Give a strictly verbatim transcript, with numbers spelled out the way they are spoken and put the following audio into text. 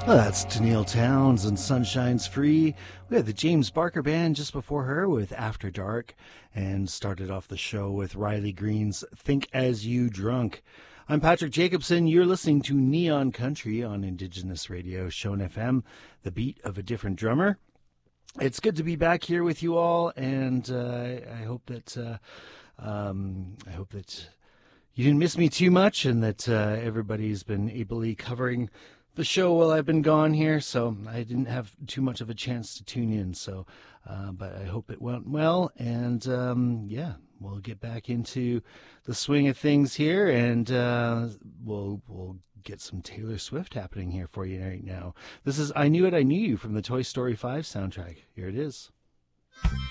Well, that's Tennille Townes and Sunshine's Free. We had the James Barker Band just before her with After Dark, and started off the show with Riley Green's Think As You Drunk. I'm Patrick Jacobson. You're listening to Neon Country on Indigenous Radio, Shone F M, the beat of a different drummer. It's good to be back here with you all, and uh, I hope that uh, um, I hope that you didn't miss me too much, and that uh, everybody's been ably covering the show while I've been gone here, so I didn't have too much of a chance to tune in. So, uh, but I hope it went well, and um, yeah, we'll get back into the swing of things here, and uh, we'll we'll get some Taylor Swift happening here for you right now. This is "I Knew It, I Knew You" from the Toy Story five soundtrack. Here it is.